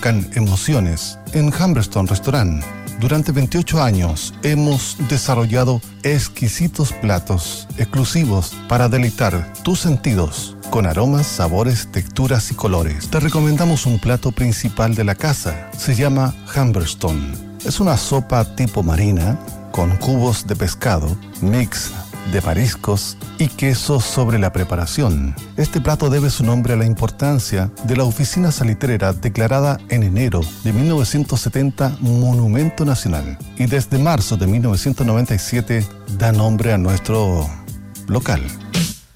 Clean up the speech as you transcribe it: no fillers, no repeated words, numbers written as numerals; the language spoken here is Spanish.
provocan emociones en Humberstone Restaurant. Durante 28 años hemos desarrollado exquisitos platos exclusivos para deleitar tus sentidos con aromas, sabores, texturas y colores. Te recomendamos un plato principal de la casa. Se llama Humberstone. Es una sopa tipo marina con cubos de pescado, mix de mariscos y queso sobre la preparación. Este plato debe su nombre a la importancia de la oficina salitrera declarada en enero de 1970 Monumento Nacional y desde marzo de 1997 da nombre a nuestro local.